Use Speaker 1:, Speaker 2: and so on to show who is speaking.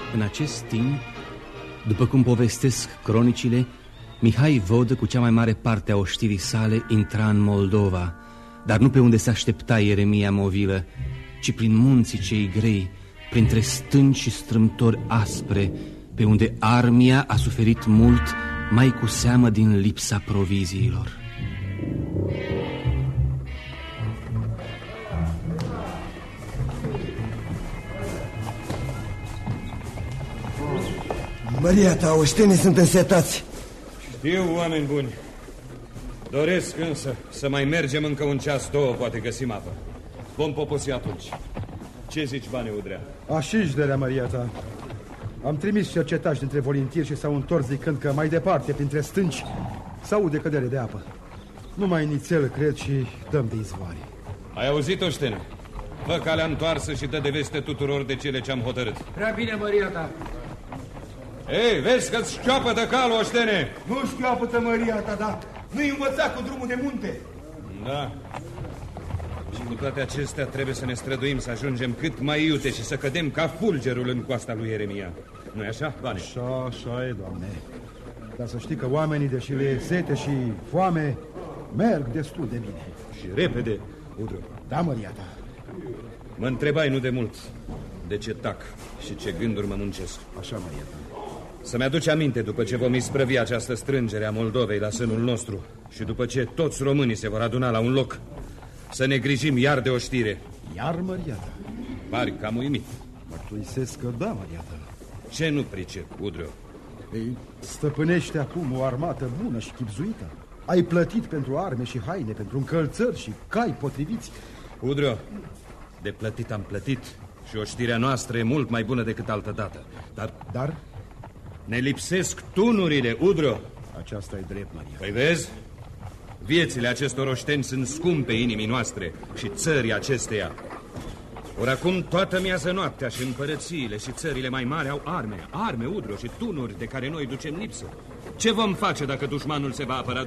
Speaker 1: În acest timp, după cum povestesc cronicile, Mihai Vodă, cu cea mai mare parte a oștirii sale, intra în Moldova, dar nu pe unde se aștepta Ieremia Movilă, ci prin munții cei grei, printre stânci și strâmtori aspre, pe unde armia a suferit mult, mai cu seamă din lipsa proviziilor.
Speaker 2: Maria ta, oștenii sunt însetați.
Speaker 3: Știu, oameni buni. Doresc însă să mai mergem încă un ceas, două, poate găsim apă. Vom poposi atunci. Ce zici, Bane Udrea?
Speaker 4: Așișderea, Maria ta. Am trimis cercetași dintre voluntieri și s-au întors zicând că mai departe, printre stânci, s-aude cădere de apă. Numai nițel, cred, și dăm de izvoare.
Speaker 3: Ai auzit, oștene? Fă calea întoarsă și dă de veste tuturor de cele ce-am hotărât.
Speaker 5: Prea bine, Maria ta.
Speaker 3: Ei, vezi că-ți șchioapătă calul, oștene?
Speaker 2: Nu șchioapătă, Maria ta, da. Nu-i învăța cu drumul de munte.
Speaker 3: Da. Și cu toate acestea trebuie să ne străduim să ajungem cât mai iute și să cădem ca fulgerul în coasta lui Ieremia. Nu-i așa, Bane?
Speaker 4: Așa e, Doamne. Dar să știi că oamenii, deși le e sete și foame, merg destul de bine.
Speaker 3: Și repede, Udru.
Speaker 4: Da, Maria ta.
Speaker 3: Mă întrebai nu de mult de ce tac și ce gânduri mă muncesc.
Speaker 4: Așa, Maria ta.
Speaker 3: Să-mi aduce aminte după ce vom isprăvi această strângere a Moldovei la sânul nostru și după ce toți românii se vor aduna la un loc, să ne grijim iar de oștire.
Speaker 4: Iar, Maria ta?
Speaker 3: Pari cam uimit.
Speaker 4: Mărturisesc că da, Maria ta.
Speaker 3: Ce nu pricep, Udru?
Speaker 4: Ei, stăpânește acum o armată bună și chipzuită. Ai plătit pentru arme și haine, pentru încălțări și cai potriviți.
Speaker 3: Udru, de plătit am plătit și oștirea noastră e mult mai bună decât altă dată.
Speaker 4: Dar?
Speaker 3: Ne lipsesc tunurile, Udru.
Speaker 4: Aceasta e drept, Maria.
Speaker 3: Păi vezi? Viețile acestor oșteni sunt scumpe inimii noastre și țării acesteia. Ori acum toată miază noaptea și împărățiile și țările mai mari au arme, Udru, și tunuri de care noi ducem lipsă. Ce vom face dacă dușmanul se va apăra